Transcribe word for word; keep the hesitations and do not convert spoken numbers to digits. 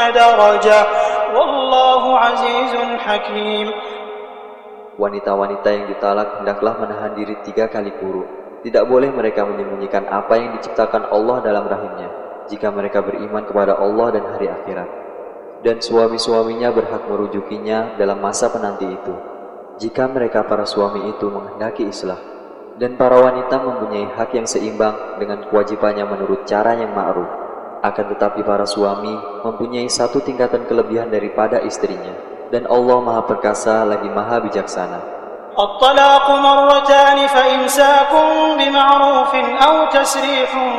درجة والله عزيز حكيم. Wanita-wanita yang ditalak hendaklah menahan diri tiga kali kuruk. Tidak boleh mereka menyembunyikan apa yang diciptakan Allah dalam rahimnya, jika mereka beriman kepada Allah dan hari akhirat. Dan suami-suaminya berhak merujukinya dalam masa penanti itu, jika mereka para suami itu menghendaki islah. Dan para wanita mempunyai hak yang seimbang dengan kewajibannya menurut cara yang ma'ruf. Akan tetapi para suami mempunyai satu tingkatan kelebihan daripada istrinya. Dan Allah Maha Perkasa lagi Maha Bijaksana. الطلاق مرتان فإمساك بمعروف أو تسريح